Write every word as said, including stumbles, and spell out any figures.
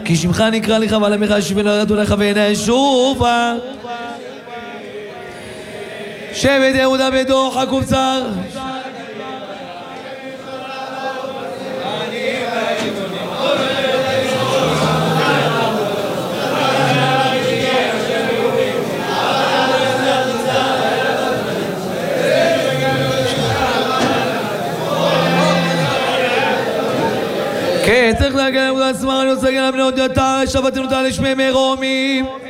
כי שמך נקרא לך ועל עמך ישבנו ירדו לך ועיני שובה שבט יהודה בדוח הקובצר כן, צריך להגיע לעבודה עצמה, אני רוצה להגיע לבני עוד יותר, שבתנו אותה לשמי מרומים